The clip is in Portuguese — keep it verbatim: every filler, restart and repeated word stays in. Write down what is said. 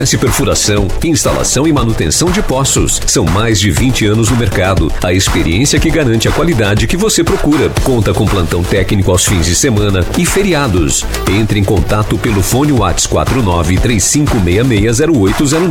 Perfuração, instalação e manutenção de poços. São mais de vinte anos no mercado. A experiência que garante a qualidade que você procura. Conta com plantão técnico aos fins de semana e feriados. Entre em contato pelo fone WhatsApp quatro nove três cinco seis seis zero oito zero